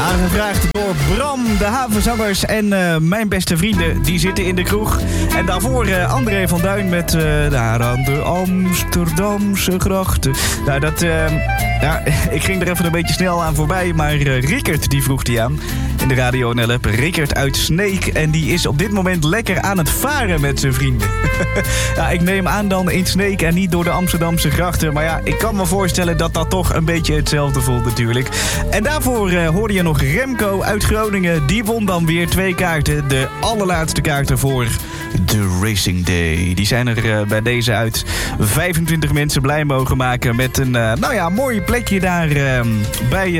Aangevraagd door Bram, de havenzangers en mijn beste vrienden, die zitten in de kroeg. En daarvoor André van Duin met daar aan de Amsterdamse grachten. Nou, ik ging er even een beetje snel aan voorbij, maar Rickert die vroeg die aan. In de Radio NL-app, Rickert uit Sneek. En die is op dit moment lekker aan het varen met zijn vrienden. Ja, ik neem aan dan in Sneek en niet door de Amsterdamse grachten. Maar ja, ik kan me voorstellen dat dat toch een beetje hetzelfde voelt natuurlijk. En daarvoor hoorde je nog Remco uit Groningen. Die won dan weer 2 kaarten. De allerlaatste kaarten voor de Racing Day. Die zijn er bij deze uit 25 mensen blij mogen maken met een mooi plekje daar bij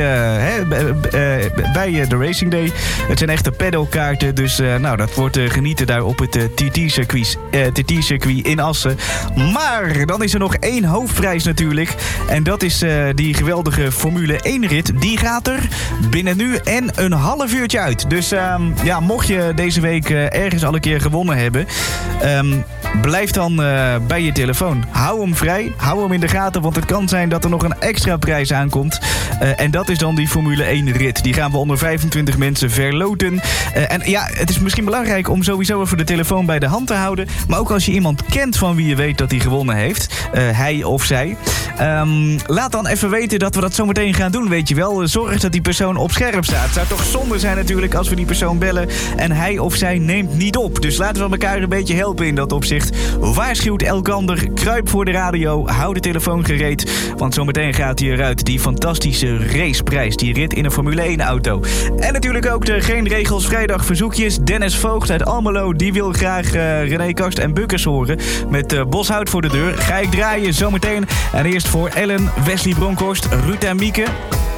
de Racing Day. Het zijn echte pedalkaarten, dus dat wordt genieten daar op het TT-circuit in Assen. Maar dan is er nog 1 hoofdprijs natuurlijk. En dat is die geweldige Formule 1-rit. Die gaat er binnen nu en een half uurtje uit. Dus mocht je deze week ergens al een keer gewonnen hebben, blijf dan bij je telefoon. Hou hem vrij, hou hem in de gaten, want het kan zijn dat er nog een extra prijs aankomt. En dat is dan die Formule 1-rit. Die gaan we onder 25 mensen verloten. En ja, het is misschien belangrijk om sowieso even de telefoon bij de hand te houden. Maar ook als je iemand kent van wie je weet dat hij gewonnen heeft, hij of zij, laat dan even weten dat we dat zometeen gaan doen, weet je wel. Zorg dat die persoon op scherp staat. Het zou toch zonde zijn natuurlijk als we die persoon bellen en hij of zij neemt niet op. Dus laten we elkaar een beetje helpen in dat opzicht. Waarschuwt elkander, kruip voor de radio, hou de telefoon gereed. Want zometeen gaat hij eruit, die fantastische raceprijs. Die rit in een Formule 1 auto. En natuurlijk ook de Geen Regels Vrijdag verzoekjes. Dennis Voogd uit Almelo, die wil graag René Kast en Bukkers horen. Met Boshout voor de deur. Ga ik draaien zometeen. En eerst voor Ellen, Wesley Bronkhorst, Ruud en Mieke.